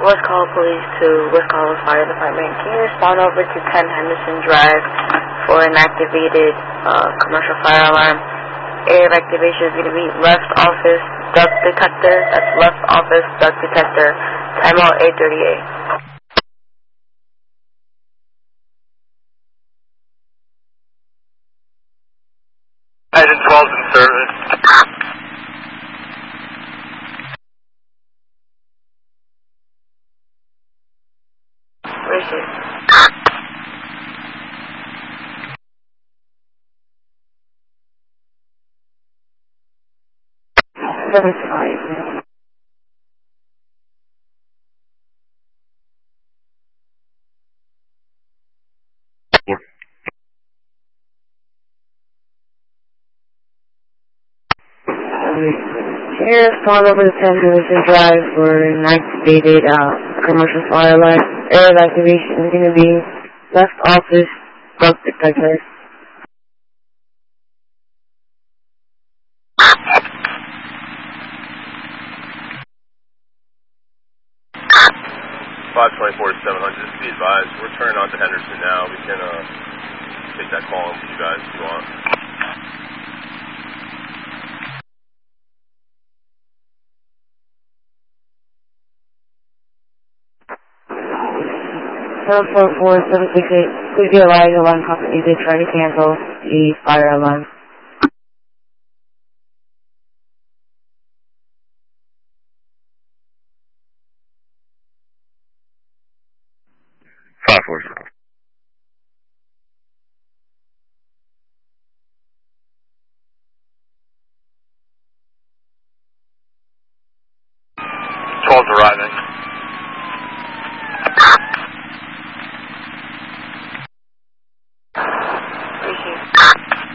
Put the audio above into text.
West Colorado Police to West Colorado Fire Department. Can you respond over to 10 Henderson Drive for an activated commercial fire alarm? Area of activation is going to be left office duct detector. That's left office duct detector. Timeout 8:38. Item 12 in service. Where is it? Can you respond over to 10 Henderson Drive for an activated commercial fire alarm? Area of activation is going to be left office duct detector. (524-700), be advised, we're turning on to Henderson now. We can take that call with you guys if you want. 744-768, please be advised alarm company to try to cancel the fire alarm. Arriving.